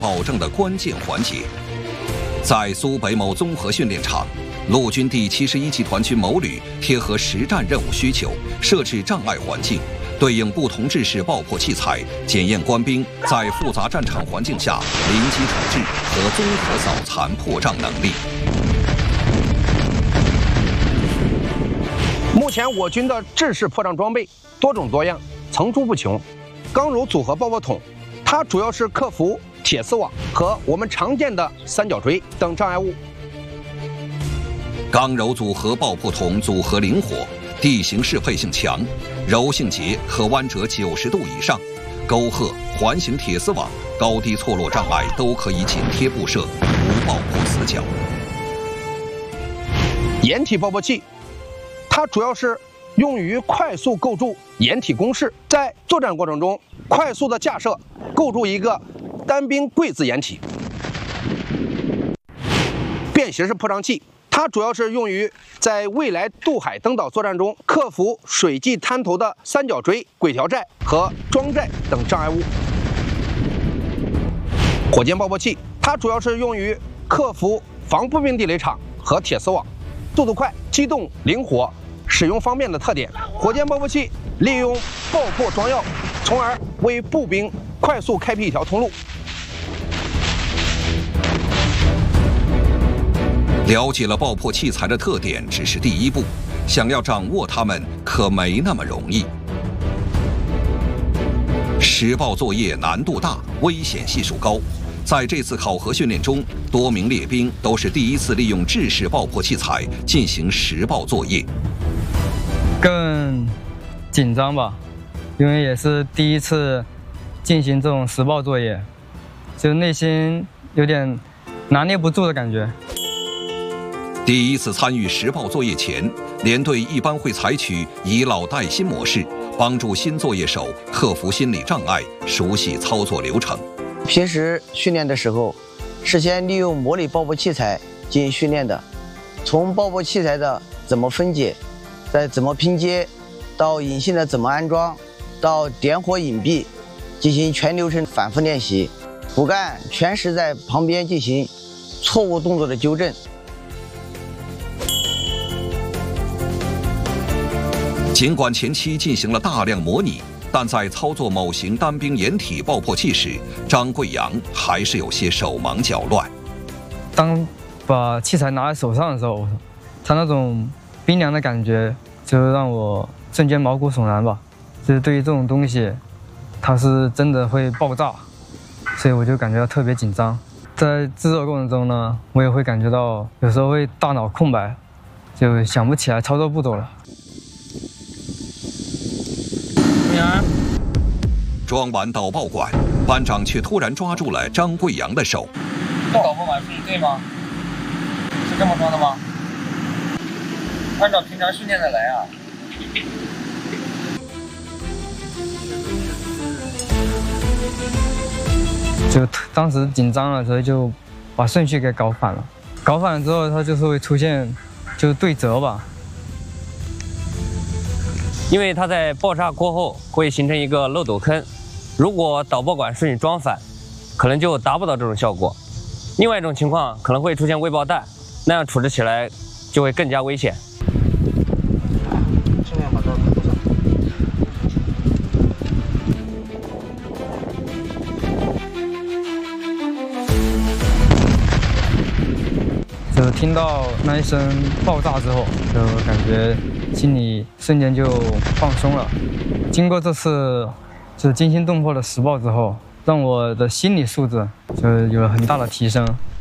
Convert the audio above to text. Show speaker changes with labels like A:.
A: 保证的关键环节。在苏北某综合训练场，陆军第71集团军某旅贴合实战任务需求，设置障碍环境，对应不同制式爆破器材，检验官兵在复杂战场环境下临机处置和综合扫残破障能力。
B: 目前我军的制式破障装备多种多样，层出不穷。钢柔组合爆破筒，它主要是克服铁丝网和我们常见的三角锥等障碍物。
A: 钢柔组合爆破筒组合灵活，地形适配性强，柔性节可弯折90度以上，沟壑、环形铁丝网、高低错落障碍都可以紧贴布设，无爆破死角。
B: 掩体爆破器，它主要是用于快速构筑掩体工事，在作战过程中快速的架设构筑一个单兵柜子掩体。便携式破障器，它主要是用于在未来渡海登岛作战中克服水际滩头的三角锥、轨条寨和桩寨等障碍物。火箭爆破器，它主要是用于克服防步兵地雷场和铁丝网，速度快、机动灵活、使用方便的特点。火箭爆破器利用爆破装药，从而为步兵快速开辟一条通路。
A: 了解了爆破器材的特点只是第一步，想要掌握它们可没那么容易。实爆作业难度大，危险系数高。在这次考核训练中，多名列兵都是第一次利用制式爆破器材进行实爆作业。
C: 更紧张吧，因为也是第一次进行这种实爆作业，就内心有点拿捏不住的感觉。
A: 第一次参与实爆作业前，连队一般会采取以老带新模式，帮助新作业手克服心理障碍，熟悉操作流程。
D: 平时训练的时候，事先利用模拟爆破器材进行训练的，从爆破器材的怎么分解，再怎么拼接，到引信的怎么安装，到点火隐蔽，进行全流程反复练习。骨干全时在旁边进行错误动作的纠正。
A: 尽管前期进行了大量模拟，但在操作某型单兵掩体爆破器时，张贵阳还是有些手忙脚乱。
C: 当把器材拿在手上的时候，它那种冰凉的感觉，就让我瞬间毛骨悚然吧。就是对于这种东西，它是真的会爆炸，所以我就感觉到特别紧张。在制作过程中呢，我也会感觉到有时候会大脑空白，就想不起来操作步骤了。
A: 装完导爆管，班长却突然抓住了张贵阳的手。
E: 导爆管顺序对吗？是这么装的吗？按照平常训练的来啊。
C: 就当时紧张了，所以就把顺序给搞反了。搞反了之后，它就是会出现就对折吧。
E: 因为它在爆炸过后会形成一个漏斗坑，如果导爆管顺序装反，可能就达不到这种效果。另外一种情况可能会出现未爆弹，那样处置起来就会更加危险。
D: 尽量把它补上。
C: 就听到那一声爆炸之后，就感觉心里瞬间就放松了。经过这次就惊心动魄的实爆之后，让我的心理素质就有了很大的提升。